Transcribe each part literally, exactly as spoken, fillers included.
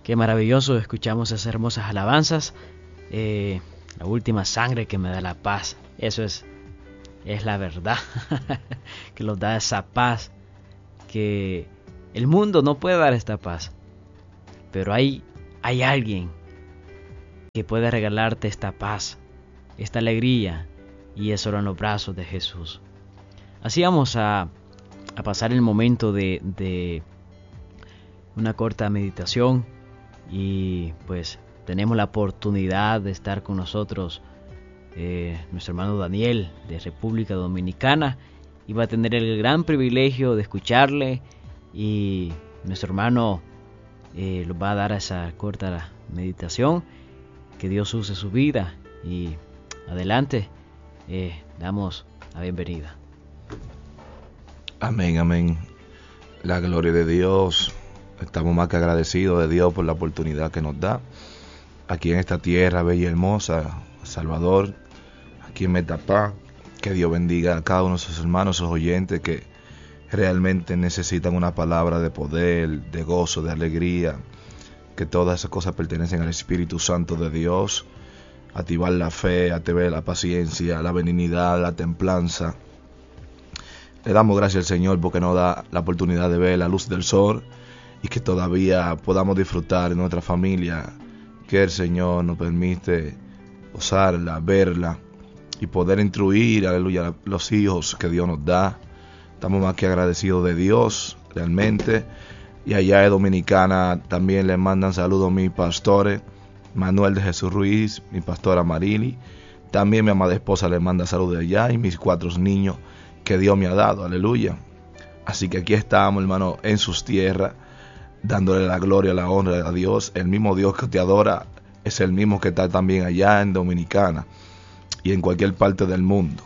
Qué maravilloso, escuchamos esas hermosas alabanzas. Eh, la última sangre que me da la paz. Eso es, es la verdad. Que nos da esa paz. Que el mundo no puede dar esta paz. Pero hay, hay alguien que puede regalarte esta paz, esta alegría. Y es solo en los brazos de Jesús. Así vamos a, a pasar el momento de, de una corta meditación. Y pues tenemos la oportunidad de estar con nosotros eh, nuestro hermano Daniel de República Dominicana, y va a tener el gran privilegio de escucharle, y nuestro hermano eh, nos va a dar esa corta meditación. Que Dios use su vida, y adelante, eh, damos la bienvenida. Amén, amén. La gloria de Dios. Estamos más que agradecidos de Dios por la oportunidad que nos da aquí en esta tierra bella y hermosa, Salvador, aquí en Metapá. Que Dios bendiga a cada uno de sus hermanos, sus oyentes que realmente necesitan una palabra de poder, de gozo, de alegría. Que todas esas cosas pertenecen al Espíritu Santo de Dios. Activar la fe, activar la paciencia, la benignidad, la templanza. Le damos gracias al Señor porque nos da la oportunidad de ver la luz del sol, y que todavía podamos disfrutar de nuestra familia, que el Señor nos permite gozarla, verla y poder instruir, aleluya, los hijos que Dios nos da. Estamos más que agradecidos de Dios, realmente. Y allá en Dominicana también le mandan saludos a mis pastores, Manuel de Jesús Ruiz, mi pastora Marili. También mi amada esposa le manda saludos de allá, y mis cuatro niños que Dios me ha dado, aleluya. Así que aquí estamos, hermano, en sus tierras, dándole la gloria, la honra a Dios. El mismo Dios que te adora es el mismo que está también allá en Dominicana y en cualquier parte del mundo.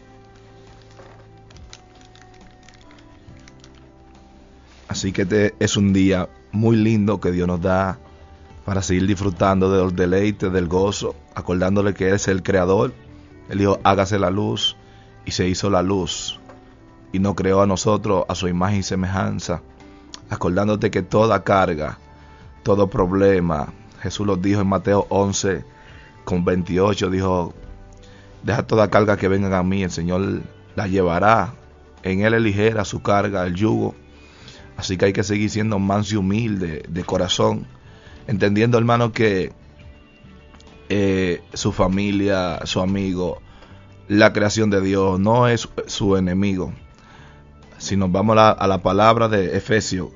Así que este es un día muy lindo que Dios nos da para seguir disfrutando de los deleites, del gozo, acordándole que Él es el creador. Él dijo, hágase la luz, y se hizo la luz, y nos creó a nosotros a su imagen y semejanza. Acordándote que toda carga, todo problema, Jesús lo dijo en Mateo once con veintiocho, dijo, deja toda carga que vengan a mí, el Señor la llevará, en Él es ligera su carga, el yugo. Así que hay que seguir siendo manso y humilde de corazón, entendiendo, hermano, que eh, su familia, su amigo, la creación de Dios no es su enemigo. Si nos vamos a la, a la palabra de Efesios,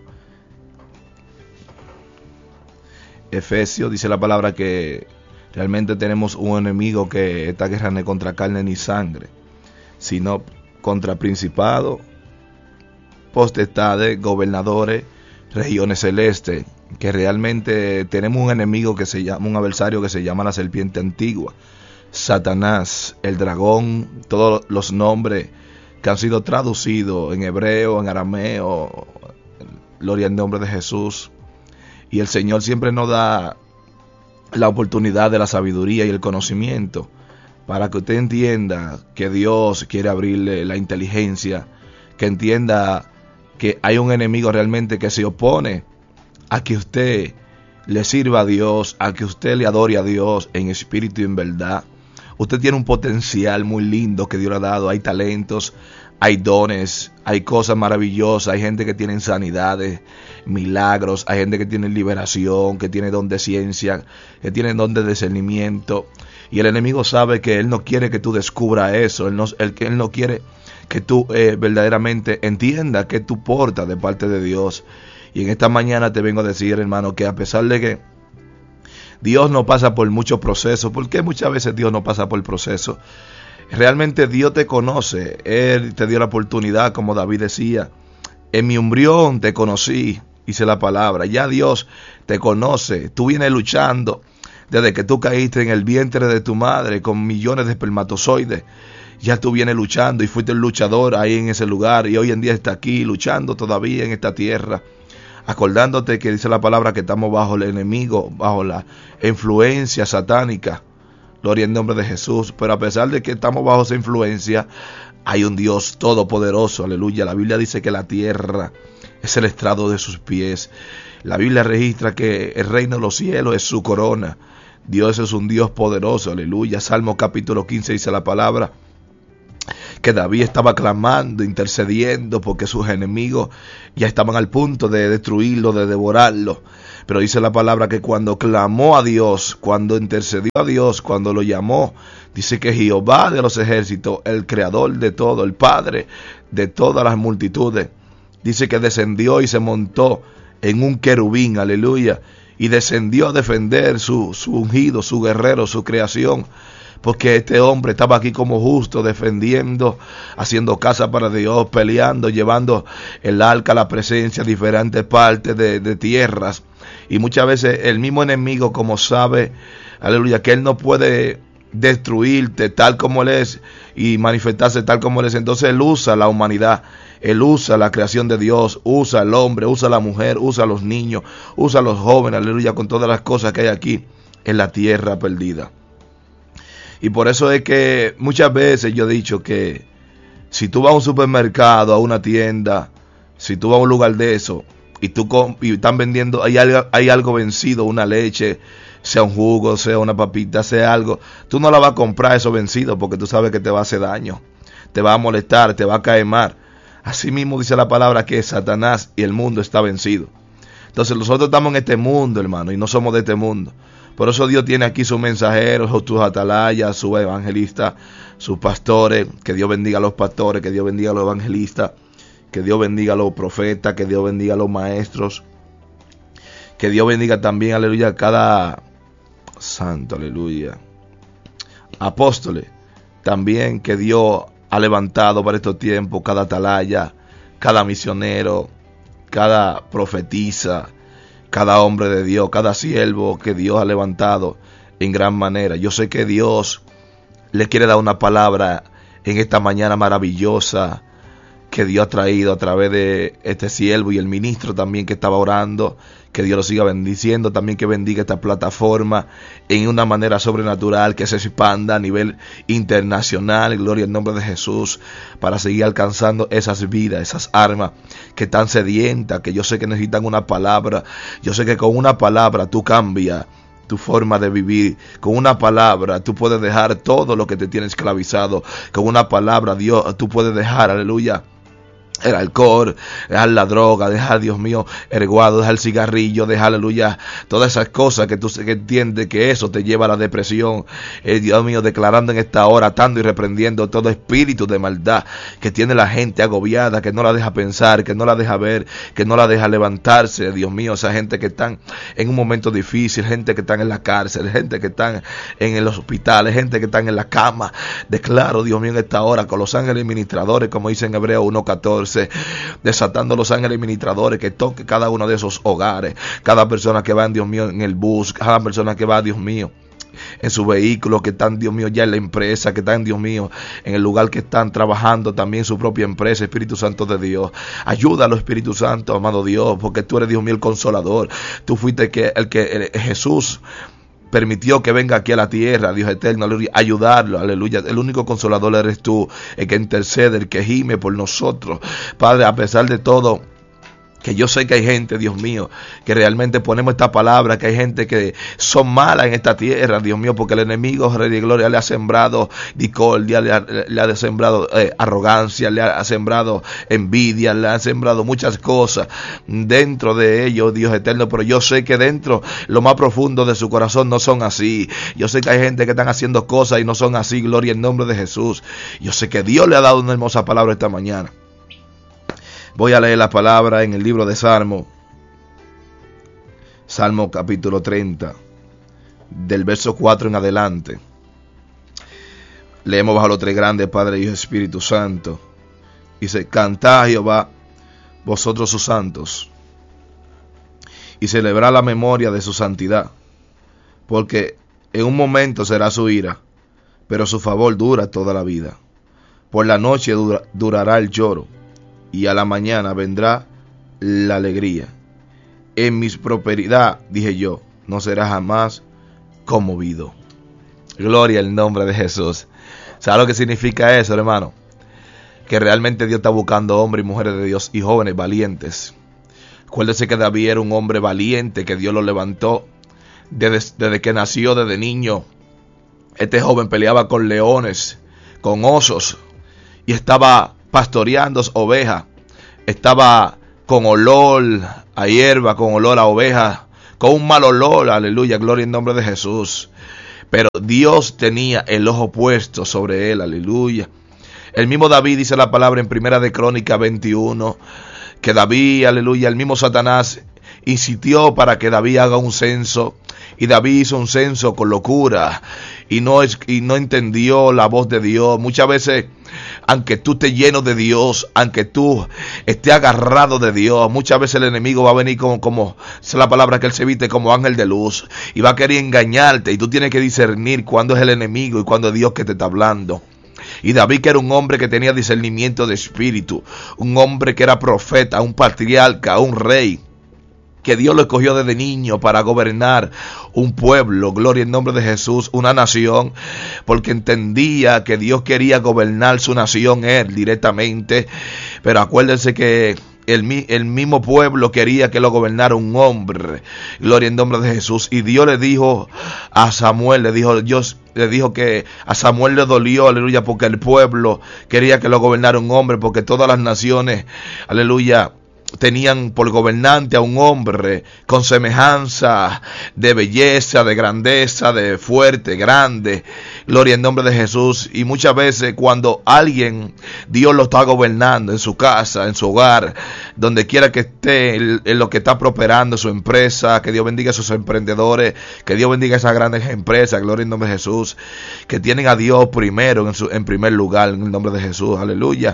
Efesios dice la palabra que realmente tenemos un enemigo, que esta guerra no es contra carne ni sangre, sino contra principados, potestades, gobernadores, regiones celestes, que realmente tenemos un enemigo que se llama, un adversario que se llama la serpiente antigua, Satanás, el dragón, todos los nombres que han sido traducidos en hebreo, en arameo, gloria al nombre de Jesús. Y el Señor siempre nos da la oportunidad de la sabiduría y el conocimiento, para que usted entienda que Dios quiere abrirle la inteligencia, que entienda que hay un enemigo realmente que se opone a que usted le sirva a Dios, a que usted le adore a Dios en espíritu y en verdad. Usted tiene un potencial muy lindo que Dios le ha dado. Hay talentos, hay dones, hay cosas maravillosas. Hay gente que tiene sanidades, milagros. Hay gente que tiene liberación, que tiene don de ciencia, que tiene don de discernimiento. Y el enemigo sabe que él no quiere que tú descubras eso. Él no, él, él no quiere que tú eh, verdaderamente entiendas que tú portas de parte de Dios. Y en esta mañana te vengo a decir, hermano, que a pesar de que Dios no pasa por muchos procesos, porque muchas veces Dios no pasa por procesos, realmente Dios te conoce. Él te dio la oportunidad, como David decía, en mi embrión te conocí, dice la palabra. Ya Dios te conoce. Tú vienes luchando desde que tú caíste en el vientre de tu madre con millones de espermatozoides. Ya tú vienes luchando y fuiste el luchador ahí en ese lugar, y hoy en día está aquí luchando todavía en esta tierra, acordándote que dice la palabra que estamos bajo el enemigo, bajo la influencia satánica. Gloria en nombre de Jesús. Pero a pesar de que estamos bajo esa influencia, hay un Dios todopoderoso, aleluya. La Biblia dice que la tierra es el estrado de sus pies. La Biblia registra que el reino de los cielos es su corona. Dios es un Dios poderoso, aleluya. Salmo capítulo quince dice la palabra que David estaba clamando, intercediendo, porque sus enemigos ya estaban al punto de destruirlo, de devorarlo. Pero dice la palabra que cuando clamó a Dios, cuando intercedió a Dios, cuando lo llamó, dice que Jehová de los ejércitos, el creador de todo, el Padre de todas las multitudes, dice que descendió y se montó en un querubín, aleluya, y descendió a defender su, su ungido, su guerrero, su creación, porque este hombre estaba aquí como justo, defendiendo, haciendo casa para Dios, peleando, llevando el arca a la presencia a diferentes partes de, de tierras. Y muchas veces el mismo enemigo, como sabe, aleluya, que él no puede destruirte tal como él es y manifestarse tal como él es, entonces él usa la humanidad, él usa la creación de Dios, usa al hombre, usa a la mujer, usa a los niños, usa a los jóvenes, aleluya, con todas las cosas que hay aquí en la tierra perdida. Y por eso es que muchas veces yo he dicho que si tú vas a un supermercado, a una tienda, si tú vas a un lugar de eso y tú y están vendiendo, hay algo, hay algo vencido, una leche, sea un jugo, sea una papita, sea algo, tú no la vas a comprar eso vencido porque tú sabes que te va a hacer daño, te va a molestar, te va a caer mal. Así mismo dice la palabra que Satanás y el mundo está vencido. Entonces nosotros estamos en este mundo, hermano, y no somos de este mundo. Por eso Dios tiene aquí sus mensajeros, sus atalayas, sus evangelistas, sus pastores. Que Dios bendiga a los pastores, que Dios bendiga a los evangelistas, que Dios bendiga a los profetas, que Dios bendiga a los maestros, que Dios bendiga también, aleluya, a cada santo, aleluya, apóstoles. También que Dios ha levantado para estos tiempos cada atalaya, cada misionero, cada profetisa, cada hombre de Dios, cada siervo que Dios ha levantado en gran manera. Yo sé que Dios le quiere dar una palabra en esta mañana maravillosa que Dios ha traído a través de este siervo y el ministro también que estaba orando. Que Dios lo siga bendiciendo, también que bendiga esta plataforma en una manera sobrenatural, que se expanda a nivel internacional, gloria al nombre de Jesús, para seguir alcanzando esas vidas, esas almas que están sedientas, que yo sé que necesitan una palabra. Yo sé que con una palabra tú cambias tu forma de vivir. Con una palabra tú puedes dejar todo lo que te tiene esclavizado. Con una palabra, Dios, tú puedes dejar, aleluya, el alcohol, dejar la droga, dejar, Dios mío, el guado, dejar el cigarrillo, dejar, aleluya, todas esas cosas que tú que entiendes que eso te lleva a la depresión. Eh, Dios mío, declarando en esta hora, atando y reprendiendo todo espíritu de maldad que tiene la gente agobiada, que no la deja pensar, que no la deja ver, que no la deja levantarse. Dios mío, esa gente que están en un momento difícil, gente que están en la cárcel, gente que están en los hospitales, gente que están en la cama. Declaro, Dios mío, en esta hora, con los ángeles ministradores, como dice en Hebreos uno catorce, desatando los ángeles ministradores que toque cada uno de esos hogares, cada persona que va, Dios mío, en el bus, cada persona que va, Dios mío, en su vehículo, que están, Dios mío, ya en la empresa, que están, Dios mío, en el lugar que están trabajando también su propia empresa. Espíritu Santo de Dios, ayúdalo, Espíritu Santo, amado Dios, porque tú eres, Dios mío, el consolador. Tú fuiste el que, el que el, Jesús permitió que venga aquí a la tierra, Dios eterno, aleluya, ayudarlo, aleluya. El único consolador eres tú, el que intercede, el que gime por nosotros. Padre, a pesar de todo, que yo sé que hay gente, Dios mío, que realmente ponemos esta palabra, que hay gente que son malas en esta tierra, Dios mío, porque el enemigo, Rey de Gloria, le ha sembrado discordia, le ha, le ha sembrado eh, arrogancia, le ha sembrado envidia, le ha sembrado muchas cosas dentro de ellos, Dios eterno. Pero yo sé que dentro, lo más profundo de su corazón, no son así. Yo sé que hay gente que están haciendo cosas y no son así, gloria en nombre de Jesús. Yo sé que Dios le ha dado una hermosa palabra esta mañana. Voy a leer la palabra en el libro de Salmo, Salmo capítulo treinta, del verso cuatro en adelante. Leemos bajo los tres grandes, Padre, Hijo y Espíritu Santo. Dice: cantad a Jehová, vosotros sus santos, y celebrad la memoria de su santidad, porque en un momento será su ira, pero su favor dura toda la vida. Por la noche dura, durará el lloro, y a la mañana vendrá la alegría. En mis prosperidad, dije yo, no será jamás conmovido. Gloria al nombre de Jesús. ¿Sabes lo que significa eso, hermano? Que realmente Dios está buscando hombres y mujeres de Dios y jóvenes valientes, Acuérdese que David era un hombre valiente, que Dios lo levantó desde, desde que nació, desde niño. Este joven peleaba con leones, con osos, y estaba pastoreando ovejas. Estaba con olor a hierba, con olor a oveja, con un mal olor, aleluya, gloria en nombre de Jesús. Pero Dios tenía el ojo puesto sobre él, aleluya. El mismo David dice la palabra en Primera de Crónicas veintiuno, que David, aleluya, el mismo Satanás insistió para que David haga un censo, y David hizo un censo con locura y no, es, y no entendió la voz de Dios. Muchas veces, aunque tú estés lleno de Dios, aunque tú estés agarrado de Dios, muchas veces el enemigo va a venir como, como es la palabra que él se viste, como ángel de luz, y va a querer engañarte, y tú tienes que discernir cuándo es el enemigo y cuándo es Dios que te está hablando. Y David, que era un hombre que tenía discernimiento de espíritu, un hombre que era profeta, un patriarca, un rey, que Dios lo escogió desde niño para gobernar un pueblo, gloria en nombre de Jesús, una nación, porque entendía que Dios quería gobernar su nación él directamente. Pero acuérdense que el, el mismo pueblo quería que lo gobernara un hombre, gloria en nombre de Jesús. Y Dios le dijo a Samuel, le dijo Dios, le dijo que a Samuel le dolió, aleluya, porque el pueblo quería que lo gobernara un hombre, porque todas las naciones, aleluya, tenían por gobernante a un hombre con semejanza de belleza, de grandeza, de fuerte, grande, gloria en nombre de Jesús. Y muchas veces cuando alguien, Dios lo está gobernando en su casa, en su hogar, donde quiera que esté, en lo que está prosperando su empresa, que Dios bendiga a sus emprendedores, que Dios bendiga a esas grandes empresas, gloria en nombre de Jesús, que tienen a Dios primero, en, su, en primer lugar, en el nombre de Jesús, aleluya.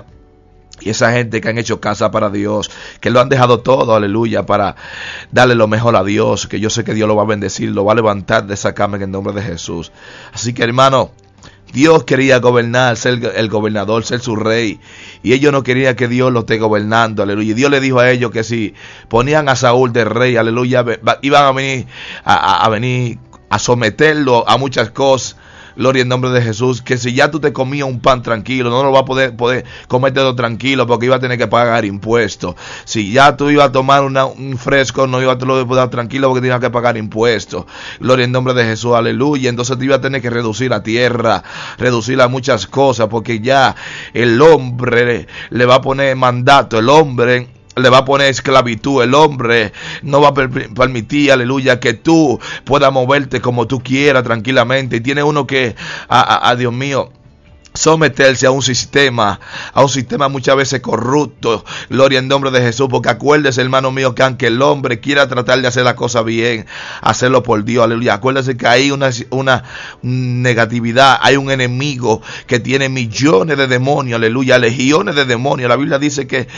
Y esa gente que han hecho casa para Dios, que lo han dejado todo, aleluya, para darle lo mejor a Dios, que yo sé que Dios lo va a bendecir, lo va a levantar de esa cama en el nombre de Jesús. Así que, hermano, Dios quería gobernar, ser el gobernador, ser su rey, y ellos no querían que Dios lo esté gobernando, aleluya. Y Dios le dijo a ellos que si ponían a Saúl de rey, aleluya, iban a venir a, a, a venir a someterlo a muchas cosas. Gloria en nombre de Jesús, que si ya tú te comías un pan tranquilo, no lo vas a poder, poder comértelo tranquilo, porque iba a tener que pagar impuestos. Si ya tú ibas a tomar una, un fresco, no ibas a poder poder tranquilo, porque tenías que pagar impuestos. Gloria en nombre de Jesús, aleluya. Entonces te iba a tener que reducir la tierra, reducir a muchas cosas, porque ya el hombre le va a poner mandato, el hombre le va a poner esclavitud, el hombre no va a permitir, aleluya, que tú puedas moverte como tú quieras tranquilamente. Y tiene uno que, a, a, a Dios mío, someterse a un sistema, a un sistema muchas veces corrupto, gloria en nombre de Jesús, porque acuérdese, hermano mío, que aunque el hombre quiera tratar de hacer la cosa bien, hacerlo por Dios, aleluya, acuérdese que hay una, una negatividad, hay un enemigo que tiene millones de demonios, aleluya, legiones de demonios. La Biblia dice que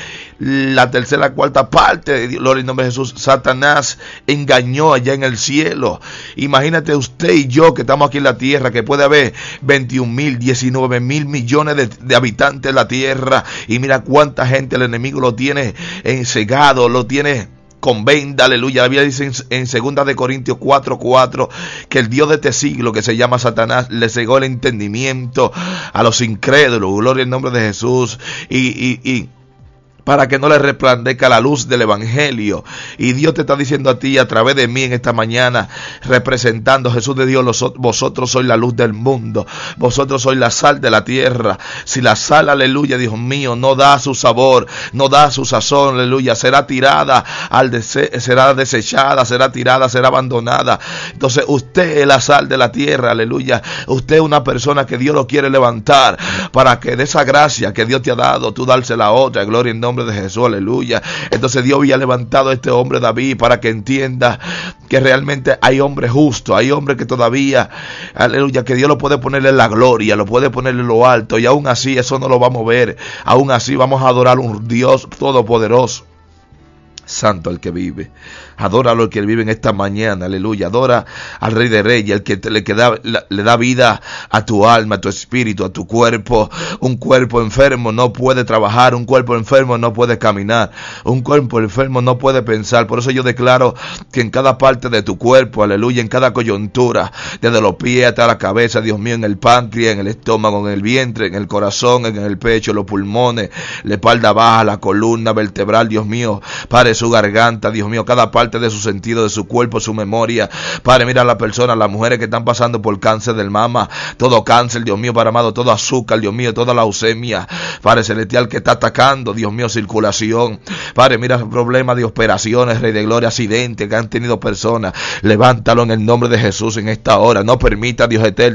la tercera, cuarta parte, gloria en nombre de Jesús, Satanás engañó allá en el cielo. Imagínate usted y yo que estamos aquí en la tierra, que puede haber veintiún mil, diecinueve mil millones de, de habitantes en la tierra, y mira cuánta gente el enemigo lo tiene ensegado, lo tiene con venda, aleluya. La Biblia dice en, en segunda de Corintios cuatro cuatro que el Dios de este siglo, que se llama Satanás, le cegó el entendimiento a los incrédulos, gloria en nombre de Jesús, y, y, y para que no le resplandezca la luz del evangelio. Y Dios te está diciendo a ti a través de mí en esta mañana, representando a Jesús de Dios, los, vosotros sois la luz del mundo, vosotros sois la sal de la tierra. Si la sal, aleluya, Dios mío, no da su sabor, no da su sazón, aleluya, será tirada, al dese- será desechada, será tirada, será abandonada. Entonces usted es la sal de la tierra, aleluya. Usted es una persona que Dios lo quiere levantar, para que de esa gracia que Dios te ha dado, tú dársela a otra, gloria en nombre de Jesús, aleluya. Entonces Dios había levantado a este hombre David para que entienda que realmente hay hombres justos, hay hombres que todavía, aleluya, que Dios lo puede poner en la gloria, lo puede poner en lo alto, y aún así eso no lo vamos a ver, aún así vamos a adorar a un Dios todopoderoso, santo el que vive. Adóralo el que vive en esta mañana, aleluya. Adora al Rey de Reyes, el que te, le, que da, la, le da vida a tu alma, a tu espíritu, a tu cuerpo. Un cuerpo enfermo no puede trabajar, un cuerpo enfermo no puede caminar, un cuerpo enfermo no puede pensar. Por eso yo declaro que en cada parte de tu cuerpo, aleluya, en cada coyuntura, desde los pies hasta la cabeza, Dios mío, en el páncreas, en el estómago, en el vientre, en el corazón, en el pecho, los pulmones, la espalda baja, la columna vertebral, Dios mío, Padre, su garganta, Dios mío, cada parte de su sentido, de su cuerpo, su memoria. Padre, mira a las personas, las mujeres que están pasando por cáncer del mama, todo cáncer, Dios mío, Padre amado, todo azúcar, Dios mío, toda leucemia, Padre celestial, que está atacando, Dios mío, circulación. Padre, mira problemas de operaciones, Rey de Gloria, accidentes que han tenido personas. Levántalo en el nombre de Jesús en esta hora. No permita, Dios eterno,